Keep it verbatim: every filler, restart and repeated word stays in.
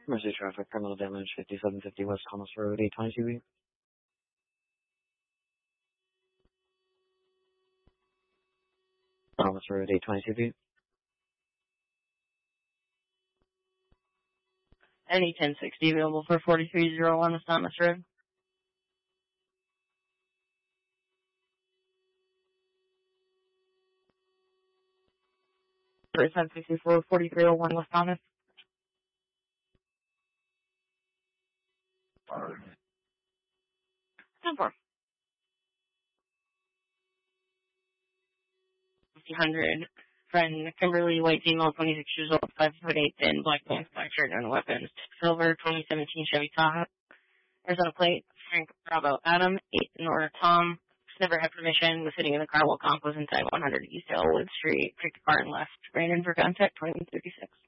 Mercy traffic, criminal damage, fifty-seven fifty West Thomas Road, eight twenty-two B. Thomas Road, eight twenty-two B. Any ten sixty available for forty-three oh one West Thomas Road. thirty-five sixty-four, forty-three oh one West Thomas. ten four. fifty hundred. Friend Kimberly, white female, twenty-six years old, five foot eight, thin, black pants, black shirt, and weapons. Silver, twenty seventeen Chevy Tahoe. Arizona plate, Frank Bravo Adam, eight in order Tom. Never had permission, was sitting in the car while comp was inside one hundred East Elwood Street. Picked the car and left. Ran in for contact, twenty thirty-six.